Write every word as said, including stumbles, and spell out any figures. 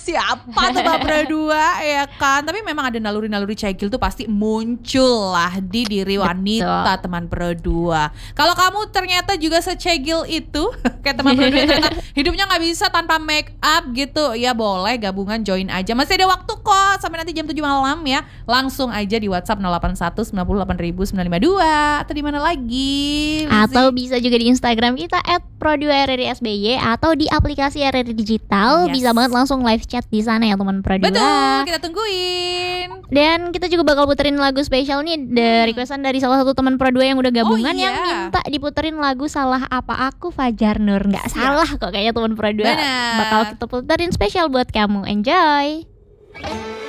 siapa tuh Baper dua ya kan. Tapi memang ada naluri-naluri cegil tuh pasti muncul lah di diri wanita. Betul. Teman Pro dua. Kalau kamu ternyata juga secegil itu kayak teman Pro dua, ternyata hidupnya gak bisa tanpa make up gitu, ya boleh gabungan join aja. Masih ada waktu kok sampai nanti jam tujuh malam ya. Langsung aja di WhatsApp nol delapan satu sembilan delapan nol sembilan lima dua. Atau di mana lagi? Atau bisa juga di Instagram kita et pro dua r r i s b y atau di aplikasi R R I Digital. Yes. Bisa banget langsung live chat di sana ya teman Pro dua. Betul, kita tungguin. Dan kita juga bakal puterin lagu spesial nih dari requestan dari salah satu teman Pro dua yang udah gabungan. Oh, iya. Yang minta diputerin lagu Salah Apa Aku Fajar Nur. Gak salah kok kayaknya teman Pro dua. Bener. Bakal kita puterin spesial buat kamu. Enjoy.